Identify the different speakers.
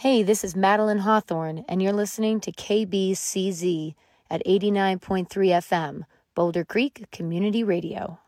Speaker 1: Hey, this is Madeline Hawthorne, and you're listening to KBCZ at 89.3 FM, Boulder Creek Community Radio.